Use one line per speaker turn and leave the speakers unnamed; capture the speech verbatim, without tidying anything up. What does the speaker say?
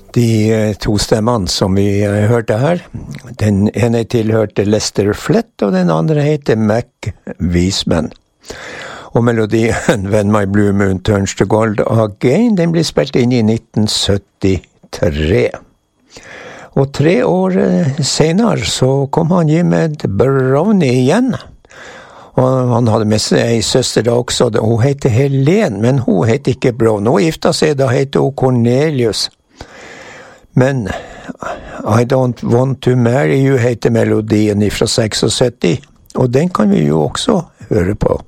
De eh, to stemmene som vi eh, hørte her, den ene tilhørte Lester Flett, og den andre heter Mac Wiseman. Og melodien When My Blue Moon Turns to Gold Again, den ble spilt inn i nitten syttitre. Og tre år eh, senere så kom han hjem med Brownie igjen. Og han hadde med seg en søster da også, hun heter Helen, men hun heter ikke Brown. Hun gifta seg, da heter hun Cornelius. Men I Don't Want to Marry You heter melodien fra syttiseks, og den kan vi jo også høre på.